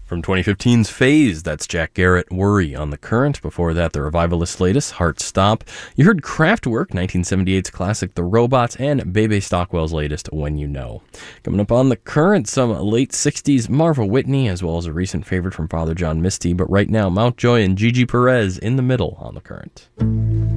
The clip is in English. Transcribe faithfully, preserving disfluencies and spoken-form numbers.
From twenty fifteen's Phase, that's Jack Garrett, Worry on the Current. Before that, the Revivalist latest, Heart Stop. You heard Kraftwerk, nineteen seventy-eight's classic, The Robots, and Bebe Stockwell's latest, When You Know. Coming up on the Current, some late sixties Marva Whitney, as well as a recent favorite from Father John Misty. But right now, Mountjoy and Gigi Perez in the middle on the Current.